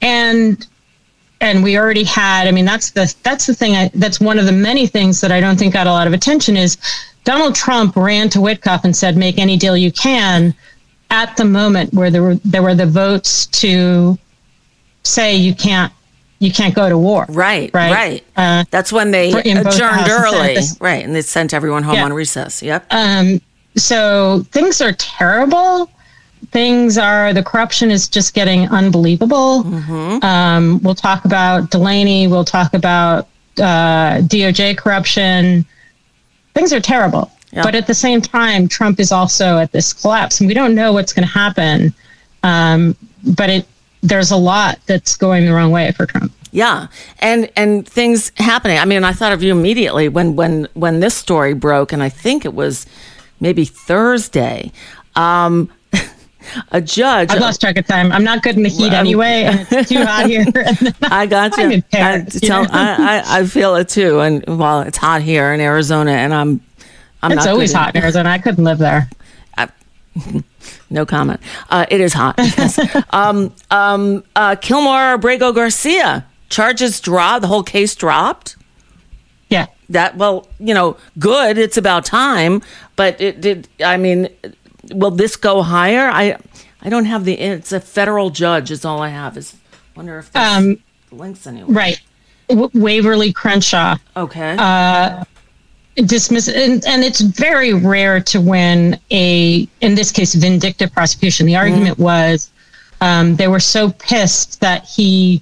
we already had, I mean, that's the thing. That's one of the many things that I don't think got a lot of attention is Donald Trump ran to Witkoff and said, make any deal you can at the moment where there were the votes to say you can't go to war. Right. That's when they adjourned early. Right. And they sent everyone home on recess. Yep. So things are terrible. The corruption is just getting unbelievable. We'll talk about Delaney. We'll talk about DOJ corruption. Things are terrible. Yeah. But at the same time, Trump is also at this collapse, and we don't know what's going to happen. But there's a lot that's going the wrong way for Trump. Yeah, and things happening. I mean, I thought of you immediately when this story broke, and I think it was maybe Thursday. A judge. I've lost track of time. I'm not good in the heat anyway, and it's too hot here. I got you. I feel it too. And well, it's hot here in Arizona, and I'm it's always hot in Arizona. I couldn't live there. No comment. It is hot. Yes. Kilmore Abrego Garcia charges dropped. The whole case dropped. Yeah. Good. It's about time. But it did. I mean, will this go higher? I don't have it's a federal judge is all I have. Wonder if there's links anywhere. Right. Waverly Crenshaw. Okay. Dismiss, and it's very rare to win in this case, vindictive prosecution. The argument was they were so pissed that he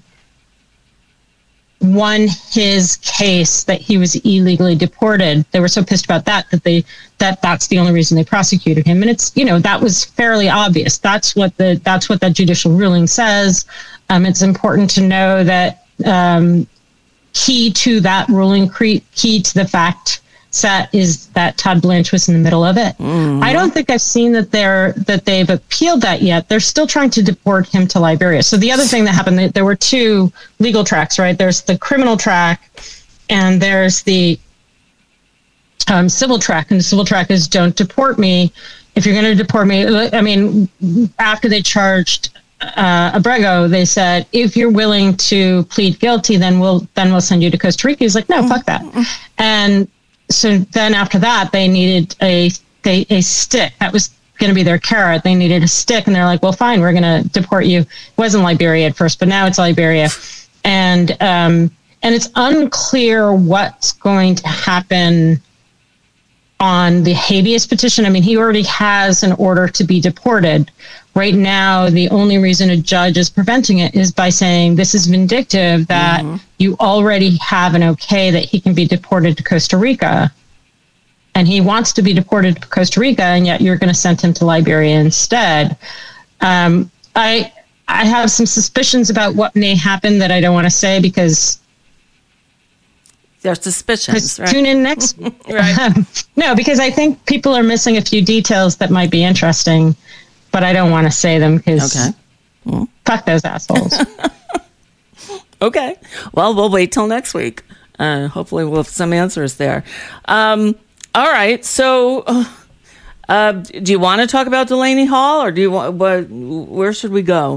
won his case that he was illegally deported. They were so pissed about that that's the only reason they prosecuted him. And it's, that was fairly obvious. That's what that judicial ruling says. It's important to know that key to that ruling, key to the fact set is that Todd Blanche was in the middle of it. I don't think I've seen that they've appealed that yet. They're still trying to deport him to Liberia. So the other thing that happened, there were two legal tracks, right? There's the criminal track and there's the civil track. And the civil track is don't deport me. If you're going to deport me, I mean, after they charged Abrego, they said, if you're willing to plead guilty, then we'll send you to Costa Rica. He's like, no, fuck that. And so then after that, they needed a stick. That was going to be their carrot. They needed a stick. And they're like, well, fine, we're going to deport you. It wasn't Liberia at first, but now it's Liberia. And it's unclear what's going to happen on the habeas petition. I mean, he already has an order to be deported. Right now, the only reason a judge is preventing it is by saying this is vindictive, that you already have an okay that he can be deported to Costa Rica. And he wants to be deported to Costa Rica, and yet you're going to send him to Liberia instead. I have some suspicions about what may happen that I don't want to say because they're suspicions, right? Tune in next week. Right. No, because I think people are missing a few details that might be interesting. But I don't want to say them because fuck those assholes. Okay. Well, we'll wait till next week. Hopefully we'll have some answers there. All right. So do you want to talk about Delaney Hall or do you want, where should we go?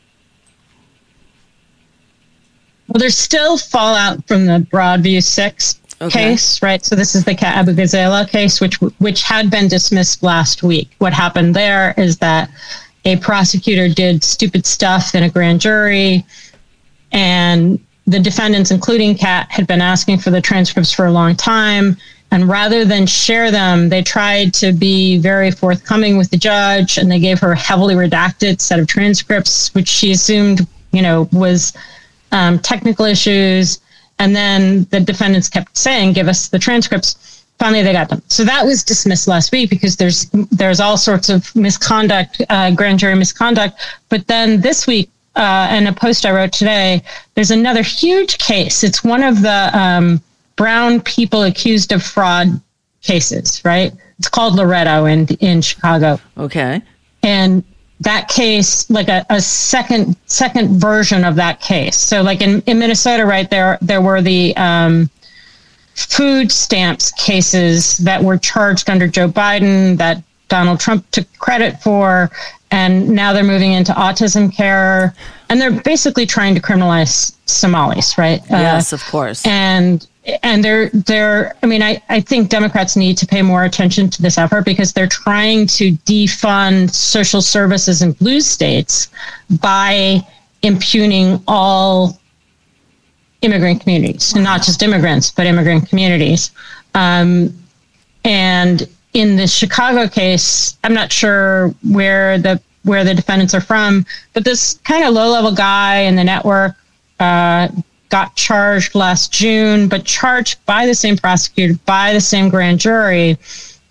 Well, there's still fallout from the Broadview 6 case, right? So this is the Kat Abu-Ghazala case, which had been dismissed last week. What happened there is that a prosecutor did stupid stuff in a grand jury, and the defendants, including Kat, had been asking for the transcripts for a long time. And rather than share them, they tried to be very forthcoming with the judge, and they gave her a heavily redacted set of transcripts, which she assumed, was technical issues. And then the defendants kept saying, give us the transcripts. Finally, they got them. So that was dismissed last week because there's all sorts of misconduct, grand jury misconduct. But then this week, in a post I wrote today, there's another huge case. It's one of the brown people accused of fraud cases, right? It's called Loretto in Chicago. Okay. And that case, like a second version of that case. So like in Minnesota, right, there were the food stamps cases that were charged under Joe Biden that Donald Trump took credit for. And now they're moving into autism care. And they're basically trying to criminalize Somalis, right? Yes, of course. And they're I mean, I think Democrats need to pay more attention to this effort because they're trying to defund social services in blue states by impugning all immigrant communities, and not just immigrants, but immigrant communities. And in the Chicago case, I'm not sure where the defendants are from, but this kind of low-level guy in the network got charged last June, but charged by the same prosecutor, by the same grand jury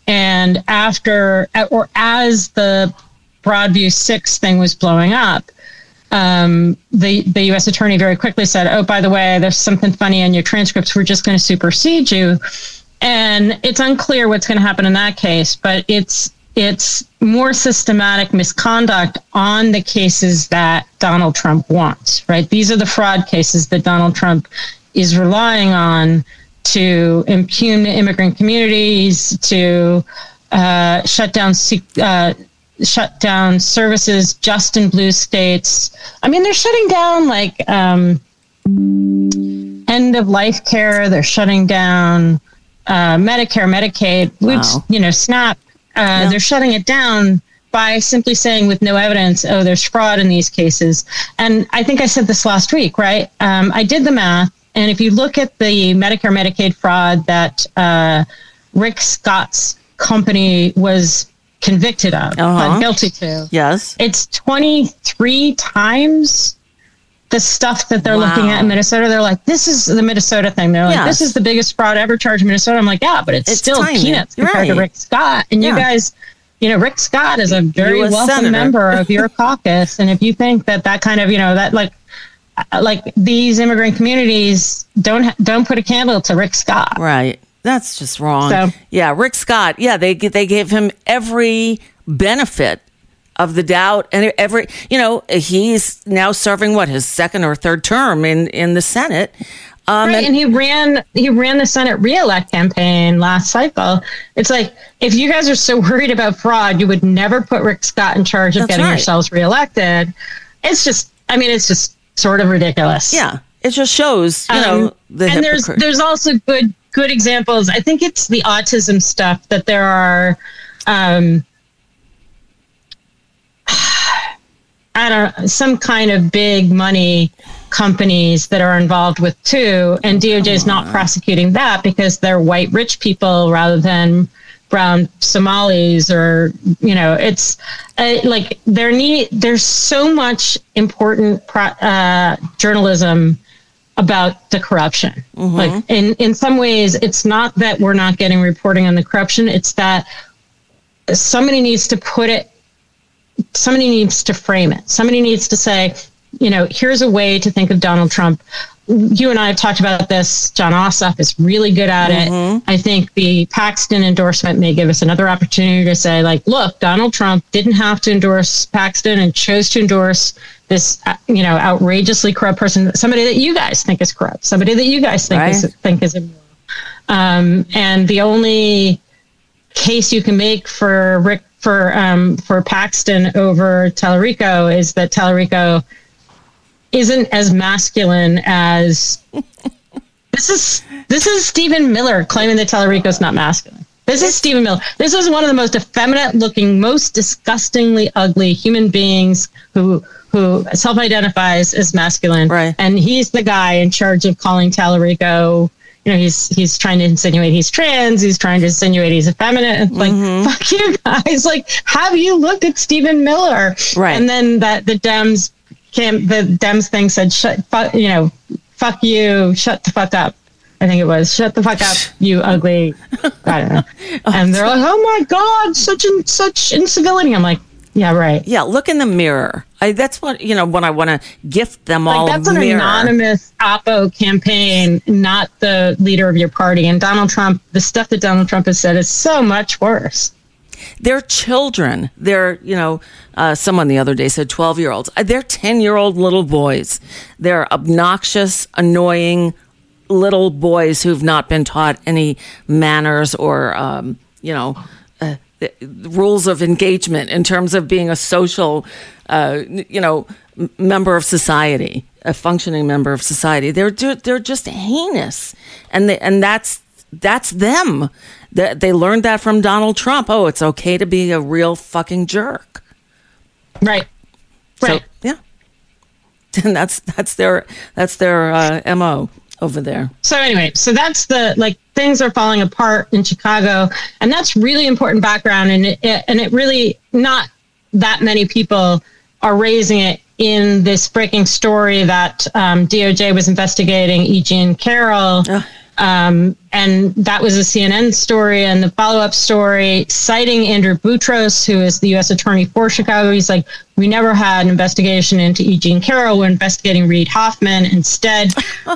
And as the Broadview 6 thing was blowing up, the U.S. attorney very quickly said, oh, by the way, there's something funny in your transcripts. We're just going to supersede you. And it's unclear what's going to happen in that case, but it's more systematic misconduct on the cases that Donald Trump wants, right? These are the fraud cases that Donald Trump is relying on to impugn immigrant communities, to shut down services just in blue states. I mean, they're shutting down like end of life care. They're shutting down Medicare, Medicaid, which, SNAP. They're shutting it down by simply saying with no evidence, oh, there's fraud in these cases. And I think I said this last week, right? I did the math. And if you look at the Medicare, Medicaid fraud that Rick Scott's company was convicted of, pled guilty to, yes, it's 23 times the stuff that they're looking at in Minnesota. They're like, this is the Minnesota thing. They're like, this is the biggest fraud ever charged in Minnesota. I'm like, yeah, but it's still tiny. Peanuts compared to Rick Scott. And you guys, Rick Scott is a very welcome member of your caucus. And if you think that kind of, that like these immigrant communities don't put a candle to Rick Scott. Right. That's just wrong. So, Rick Scott. Yeah, they gave him every benefit of the doubt, and he's now serving his second or third term in the Senate. Right, and he ran the Senate re-elect campaign last cycle. It's like, if you guys are so worried about fraud, you would never put Rick Scott in charge of getting yourselves reelected. It's just sort of ridiculous. Yeah, it just shows, and there's also good examples. I think it's the autism stuff that there are. Some kind of big money companies that are involved with too, and DOJ is not prosecuting that because they're white rich people rather than brown Somalis, or it's like there's so much important journalism about the corruption. Mm-hmm. Like in some ways, it's not that we're not getting reporting on the corruption; it's that somebody needs to frame it. Somebody needs to say, here's a way to think of Donald Trump. You and I have talked about this. John Ossoff is really good at it. I think the Paxton endorsement may give us another opportunity to say, like, look, Donald Trump didn't have to endorse Paxton and chose to endorse this, outrageously corrupt person, somebody that you guys think is corrupt, somebody that you guys think is immoral. And the only case you can make for Paxton over Tallarico is that Tallarico isn't as masculine as this is Stephen Miller claiming that Tallarico is not masculine. This is Stephen Miller. This is one of the most effeminate looking, most disgustingly ugly human beings who self-identifies as masculine. Right. And he's the guy in charge of calling Tallarico. He's trying to insinuate he's trans. He's trying to insinuate he's effeminate. It's like, fuck you guys. Like, have you looked at Stephen Miller? Right. And then the Dems thing said, fuck you, shut the fuck up. I think it was, shut the fuck up, you ugly. I don't know. And they're like, oh my God, such incivility. I'm like, yeah, right. Yeah, look in the mirror. That's what, when I want to gift them all. That's an anonymous Oppo campaign, not the leader of your party. And Donald Trump, the stuff that Donald Trump has said is so much worse. They're children. They're, someone the other day said 12-year-olds. They're 10-year-old little boys. They're obnoxious, annoying little boys who've not been taught any manners or, rules of engagement in terms of being a social, member of society, a functioning member of society. They're just heinous, and that's them. They learned that from Donald Trump. Oh, it's okay to be a real fucking jerk. Right. So, yeah. And that's their MO over there. So anyway, that's things are falling apart in Chicago, and that's really important background. And it really, not that many people are raising it in this breaking story that DOJ was investigating E. Jean Carroll And that was a CNN story. And the follow-up story, citing Andrew Boutros, who is the U.S. Attorney for Chicago, he's like, we never had an investigation into E. Jean Carroll. We're investigating Reid Hoffman instead.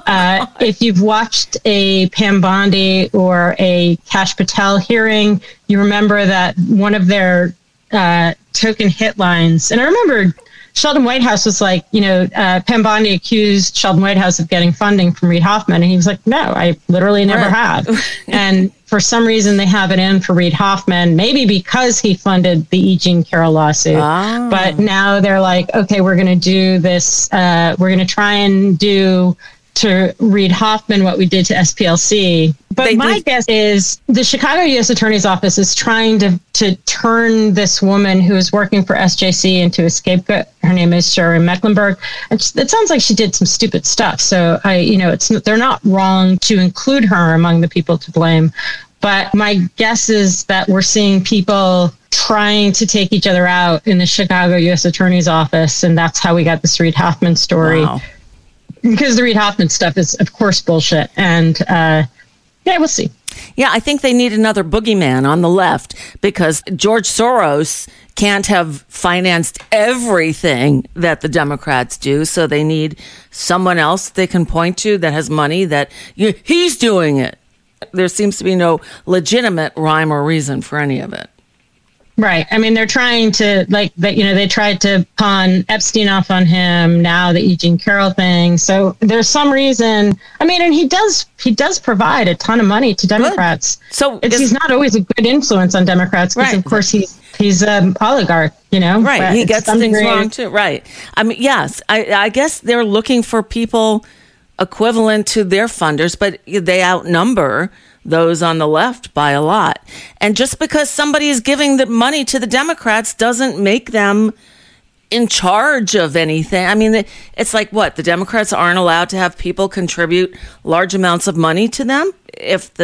If you've watched a Pam Bondi or a Kash Patel hearing, you remember that one of their token hit lines, and I remember Sheldon Whitehouse was like, Pam Bondi accused Sheldon Whitehouse of getting funding from Reid Hoffman. And he was like, no, I literally never have. And for some reason, they have it in for Reid Hoffman, maybe because he funded the E. Jean Carroll lawsuit. Oh. But now they're like, okay, we're going to do this. We're going to try and do to Reid Hoffman what we did to SPLC. But my guess is the Chicago U.S. Attorney's Office is trying to turn this woman who is working for SJC into a scapegoat. Her name is Sherry Mecklenburg. It sounds like she did some stupid stuff. So they're not wrong to include her among the people to blame. But my guess is that we're seeing people trying to take each other out in the Chicago U.S. Attorney's Office. And that's how we got this Reid Hoffman story. Wow. Because the Reid Hoffman stuff is, of course, bullshit. And we'll see. Yeah, I think they need another boogeyman on the left because George Soros can't have financed everything that the Democrats do. So they need someone else they can point to that has money that he's doing it. There seems to be no legitimate rhyme or reason for any of it. Right. I mean, they're trying to they tried to pawn Epstein off on him. Now the E. Jean Carroll thing. So there's some reason. I mean, and he does provide a ton of money to Democrats. Good. So he's not always a good influence on Democrats because, of course, he's an oligarch. Right. But he gets things wrong too. Right. I mean, yes. I guess they're looking for people equivalent to their funders, but they outnumber those on the left by a lot. And just because somebody is giving the money to the Democrats doesn't make them in charge of anything. I mean, it's like what? The Democrats aren't allowed to have people contribute large amounts of money to them? If the